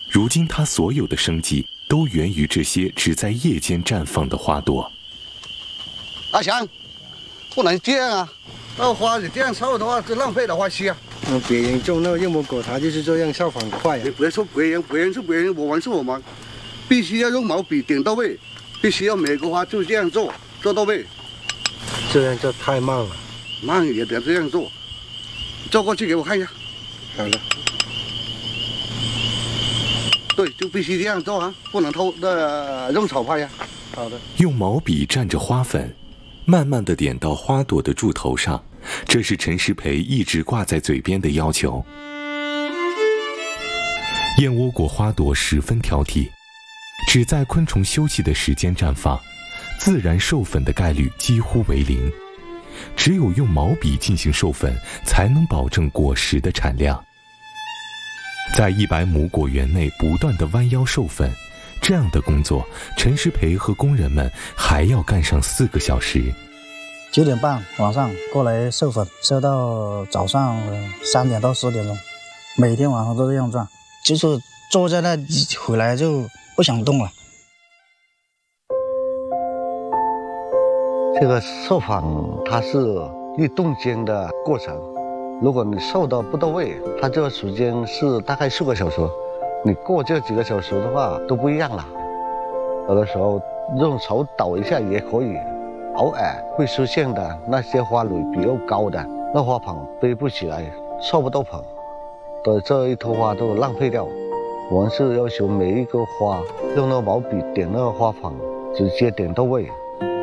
如今他所有的生计都源于这些只在夜间绽放的花朵。 阿强，不能这样啊！那花你这样烧的话，就浪费了花期啊。 别人种那个柚蘑果，他就是这样效仿快啊。 你不要说别人，别人是别人，我们是我们，必须要用毛笔点到位，必须要每个花就这样做，做到位。 这样就太慢了， 慢也得这样做。做过去给我看一下。 好了。 对，就必须这样做啊，不能用手拍呀。好的。 用毛笔蘸着花粉，慢慢地点到花朵的柱头上，这是陈师培一直挂在嘴边的要求。燕窝果花朵十分挑剔，只在昆虫休息的时间绽放，自然授粉的概率几乎为零。只有用毛笔进行授粉，才能保证果实的产量。在100亩果园内不断地弯腰授粉，这样的工作，陈师培和工人们还要干上4个小时。 9点半晚上过来授粉，授到早上3点到4点钟，每天晚上都这样转，就是坐在那回来就不想动了。 这个授粉它是一动间的过程，如果你授的不到位，它这个时间是大概4个小时，你过这几个小时的话都不一样了。有的时候用手抖一下也可以，偶尔会出现的那些花蕊比较高的，那花盆背不起来，授不到盆的这一坨花都浪费掉。我们是要求每一个花用那个毛笔点那个花盆，直接点到位。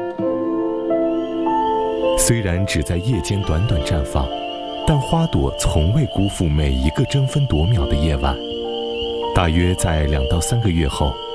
虽然只在夜间短短绽放，但花朵从未辜负每一个争分夺秒的夜晚。大约在2到3个月后，